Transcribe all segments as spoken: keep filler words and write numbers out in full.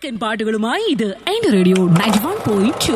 കിടുക്കൻ പാട്ടുകളുമായി ഇത് എന്റെ radio ninety one point two.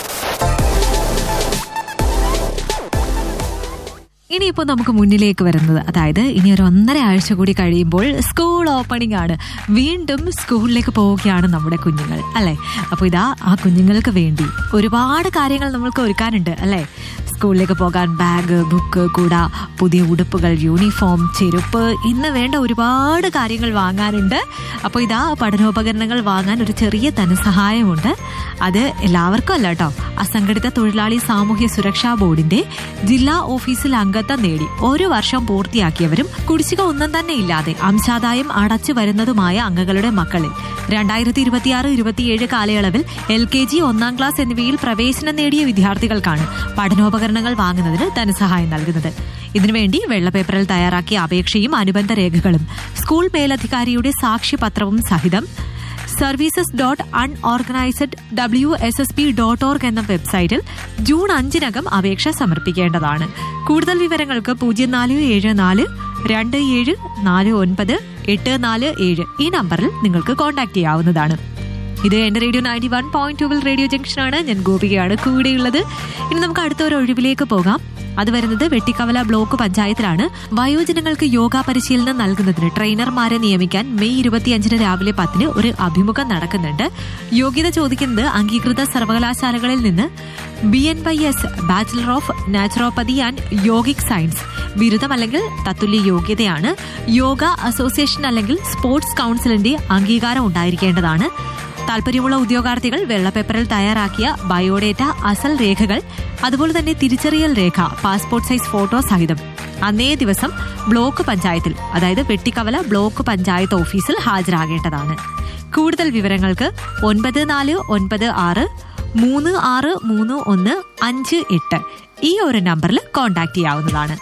ഇനിയിപ്പോൾ നമുക്ക് മുന്നിലേക്ക് വരുന്നത്, അതായത് ഇനി ഒരു ഒന്നര ആഴ്ച കൂടി കഴിയുമ്പോൾ സ്കൂൾ ഓപ്പണിംഗ് ആണ്. വീണ്ടും സ്കൂളിലേക്ക് പോവുകയാണ് നമ്മുടെ കുഞ്ഞുങ്ങൾ, അല്ലേ? അപ്പോൾ ഇതാ ആ കുഞ്ഞുങ്ങൾക്ക് വേണ്ടി ഒരുപാട് കാര്യങ്ങൾ നമ്മൾക്ക് ഒരുക്കാനുണ്ട്, അല്ലേ? സ്കൂളിലേക്ക് പോകാൻ ബാഗ്, ബുക്ക്, കുട, പുതിയ ഉടുപ്പുകൾ, യൂണിഫോം, ചെരുപ്പ് എന്ന് വേണ്ട ഒരുപാട് കാര്യങ്ങൾ വാങ്ങാനുണ്ട്. അപ്പോൾ ഇതാ പഠനോപകരണങ്ങൾ വാങ്ങാൻ ഒരു ചെറിയ ധനസഹായമുണ്ട്. അത് എല്ലാവർക്കും അല്ല കേട്ടോ. അസംഘടിത തൊഴിലാളി സാമൂഹ്യ സുരക്ഷാ ബോർഡിന്റെ ജില്ലാ ഓഫീസിൽ അംഗത്വം നേടി ഒരു വർഷം പൂർത്തിയാക്കിയവരും കുടിശ്ശിക ഒന്നും തന്നെ ഇല്ലാതെ അംശാദായം അടച്ചു വരുന്നതുമായ അംഗങ്ങളുടെ മക്കളിൽ രണ്ടായിരത്തി ഇരുപത്തിയാറ് ഇരുപത്തിയേഴ് കാലയളവിൽ എൽ കെ ജി, ഒന്നാം ക്ലാസ് എന്നിവയിൽ പ്രവേശനം നേടിയ വിദ്യാർത്ഥികൾക്കാണ് പഠനോപകരണങ്ങൾ വാങ്ങുന്നതിന് ധനസഹായം നൽകുന്നത്. ഇതിനുവേണ്ടി വെള്ളപ്പേപ്പറിൽ തയ്യാറാക്കിയ അപേക്ഷയും അനുബന്ധ രേഖകളും സ്കൂൾ മേലധികാരിയുടെ സാക്ഷ്യപത്രവും സഹിതം services dot unorganised W S S P dot org എന്ന വെബ്സൈറ്റിൽ ജൂൺ അഞ്ചിനകം അപേക്ഷ സമർപ്പിക്കേണ്ടതാണ്. കൂടുതൽ വിവരങ്ങൾക്ക് പൂജ്യം നാല് ഏഴ് നാല് രണ്ട് ഏഴ് നാല് ഒൻപത് എട്ട് നാല് ഏഴ് ഈ നമ്പറിൽ നിങ്ങൾക്ക് കോൺടാക്ട് ചെയ്യാവുന്നതാണ്. ഇത് എന്റെ റേഡിയോ നയൻറ്റി വൺ പോയിന്റ് ടൂവിൽ റേഡിയോ ജംഗ്ഷനാണ്. ഞാൻ ഗോപികയാണ് കൂടെയുള്ളത്. ഇനി നമുക്ക് അടുത്ത ഒരു ഒഴിവിലേക്ക് പോകാം. അത് വരുന്നത് വെട്ടിക്കവല ബ്ലോക്ക് പഞ്ചായത്തിലാണ്. വയോജനങ്ങൾക്ക് യോഗ പരിശീലനം നൽകുന്നതിന് ട്രെയിനർമാരെ നിയമിക്കാൻ മെയ് ഇരുപത്തിയഞ്ചിന് രാവിലെ പത്തിന് ഒരു അഭിമുഖം നടക്കുന്നുണ്ട്. യോഗ്യത ചോദിക്കുന്നത് അംഗീകൃത സർവകലാശാലകളിൽ നിന്ന് B N Y S bachelor of naturopathy and yogic science ബിരുദം അല്ലെങ്കിൽ തത്തുല്യ യോഗ്യതയാണ്. യോഗ അസോസിയേഷൻ അല്ലെങ്കിൽ സ്പോർട്സ് കൌൺസിലിന്റെ അംഗീകാരം ഉണ്ടായിരിക്കേണ്ടതാണ്. താല്പര്യമുള്ള ഉദ്യോഗാർത്ഥികൾ വെള്ളപ്പേപ്പറിൽ തയ്യാറാക്കിയ ബയോഡേറ്റ, അസൽ രേഖകൾ, അതുപോലെ തന്നെ തിരിച്ചറിയൽ രേഖ, പാസ്പോർട്ട് സൈസ് ഫോട്ടോ സഹിതം അന്നേ ദിവസം ബ്ലോക്ക് പഞ്ചായത്തിൽ, അതായത് വെട്ടിക്കവല ബ്ലോക്ക് പഞ്ചായത്ത് ഓഫീസിൽ ഹാജരാകേണ്ടതാണ്. കൂടുതൽ വിവരങ്ങൾക്ക് ഒൻപത് നാല് ഒൻപത് ആറ് മൂന്ന് ആറ് മൂന്ന് ഒന്ന് അഞ്ച് എട്ട് ഈ ഒരു നമ്പറിൽ കോൺടാക്ട് ചെയ്യാവുന്നതാണ്.